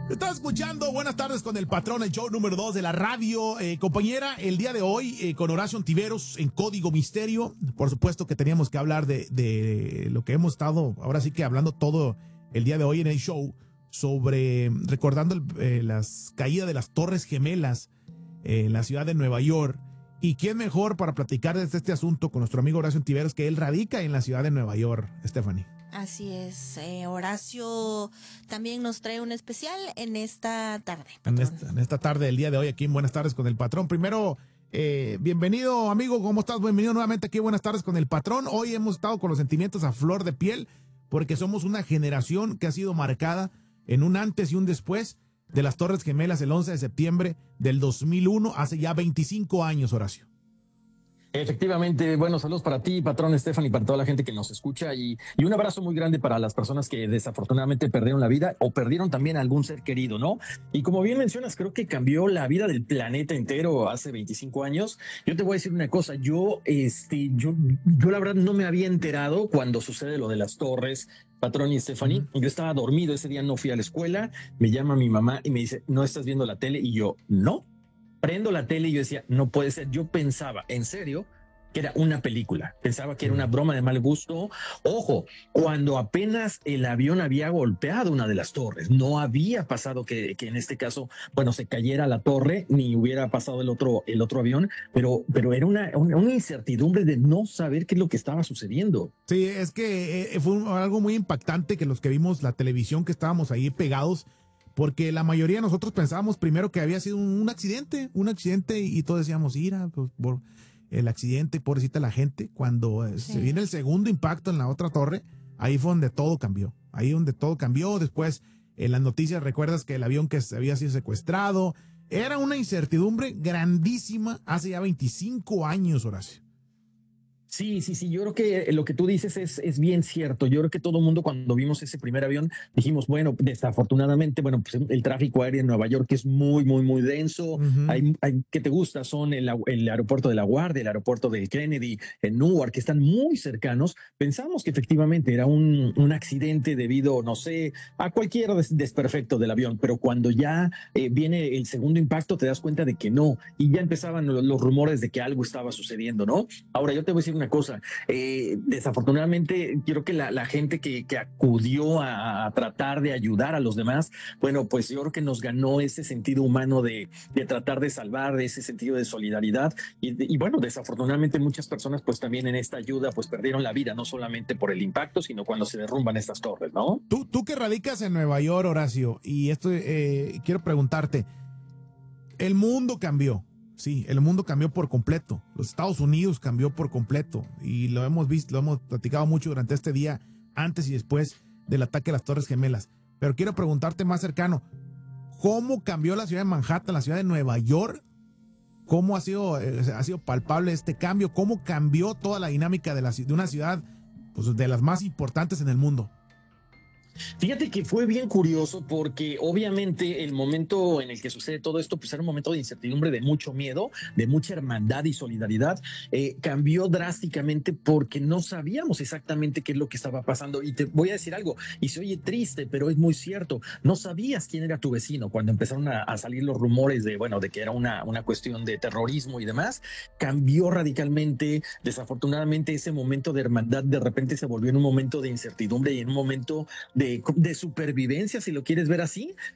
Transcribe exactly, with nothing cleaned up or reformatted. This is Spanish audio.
Estás escuchando Buenas tardes con el patrón, el show número dos de la radio. Eh, compañera, el día de hoy eh, con Horacio Ontiveros en Código Misterio. Por supuesto que teníamos que hablar de, de lo que hemos estado, ahora sí que hablando todo el día de hoy en el show, sobre recordando el, eh, las caídas de las Torres Gemelas eh, en la ciudad de Nueva York. ¿Y quién mejor para platicar de este asunto con nuestro amigo Horacio Ontiveros, que él radica en la ciudad de Nueva York, Stephanie? Así es, eh, Horacio también nos trae un especial en esta tarde. En esta, en esta tarde del día de hoy aquí en Buenas tardes con el patrón. Primero, eh, bienvenido amigo, ¿cómo estás? Bienvenido nuevamente aquí a Buenas tardes con el patrón. Hoy hemos estado con los sentimientos a flor de piel porque somos una generación que ha sido marcada en un antes y un después de las Torres Gemelas el once de septiembre del dos mil uno, hace ya veinticinco años, Horacio. Efectivamente, bueno, saludos para ti, patrón Stephanie, para toda la gente que nos escucha y, y un abrazo muy grande para las personas que desafortunadamente perdieron la vida o perdieron también a algún ser querido, ¿no? Y como bien mencionas, creo que cambió la vida del planeta entero hace veinticinco años. Yo te voy a decir una cosa, yo, este, yo, yo la verdad no me había enterado cuando sucede lo de las torres, patrón y Stephanie. Uh-huh. Yo estaba dormido, ese día no fui a la escuela, me llama mi mamá y me dice, ¿no estás viendo la tele? Y yo, no. Prendo la tele y yo decía, no puede ser. Yo pensaba, en serio, que era una película. Pensaba que era una broma de mal gusto. Ojo, cuando apenas el avión había golpeado una de las torres, no había pasado que, que en este caso, bueno, se cayera la torre, ni hubiera pasado el otro, el otro avión, pero, pero era una, una, una incertidumbre de no saber qué es lo que estaba sucediendo. Sí, es que eh, fue un, algo muy impactante que los que vimos la televisión, que estábamos ahí pegados, porque la mayoría de nosotros pensábamos primero que había sido un, un accidente, un accidente, y, y todos decíamos, ira, pues, por el accidente, pobrecita la gente. Cuando eh, sí. se viene el segundo impacto en la otra torre, ahí fue donde todo cambió, ahí donde todo cambió. Después, en las noticias, recuerdas que el avión que había sido secuestrado, era una incertidumbre grandísima hace ya veinticinco años, Horacio. Sí, sí, sí, yo creo que lo que tú dices es, es bien cierto. Yo creo que todo el mundo cuando vimos ese primer avión dijimos, bueno, desafortunadamente, bueno, pues el tráfico aéreo en Nueva York es muy, muy, muy denso. Uh-huh. Hay, hay, ¿qué te gusta? Son el, el aeropuerto de La Guardia, el aeropuerto de Kennedy, en Newark, que están muy cercanos. Pensamos que efectivamente era un, un accidente debido, no sé, a cualquier des desperfecto del avión, pero cuando ya eh, viene el segundo impacto te das cuenta de que no, y ya empezaban los, los rumores de que algo estaba sucediendo, ¿no? Ahora, yo te voy a decir una cosa, eh, desafortunadamente quiero que la, la gente que, que acudió a, a tratar de ayudar a los demás, bueno, pues yo creo que nos ganó ese sentido humano de, de tratar de salvar, de ese sentido de solidaridad y, y bueno, desafortunadamente muchas personas pues también en esta ayuda pues perdieron la vida, no solamente por el impacto, sino cuando se derrumban estas torres, ¿no? Tú, tú que radicas en Nueva York, Horacio, y esto eh, quiero preguntarte, el mundo cambió. Sí, el mundo cambió por completo. Los Estados Unidos cambió por completo. Y lo hemos visto, lo hemos platicado mucho durante este día, antes y después del ataque a las Torres Gemelas. Pero quiero preguntarte más cercano, ¿cómo cambió la ciudad de Manhattan, la ciudad de Nueva York? ¿Cómo ha sido, eh, ha sido palpable este cambio? ¿Cómo cambió toda la dinámica de, la, de una ciudad, pues, de las más importantes en el mundo? Fíjate que fue bien curioso porque obviamente el momento en el que sucede todo esto pues era un momento de incertidumbre, de mucho miedo, de mucha hermandad y solidaridad. Eh, cambió drásticamente porque no sabíamos exactamente qué es lo que estaba pasando. Y te voy a decir algo, y se oye triste, pero es muy cierto. No sabías quién era tu vecino cuando empezaron a, a salir los rumores de, bueno, de que era una, una cuestión de terrorismo y demás. Cambió radicalmente. Desafortunadamente ese momento de hermandad de repente se volvió en un momento de incertidumbre y en un momento de De, de supervivencia, si lo quieres ver así,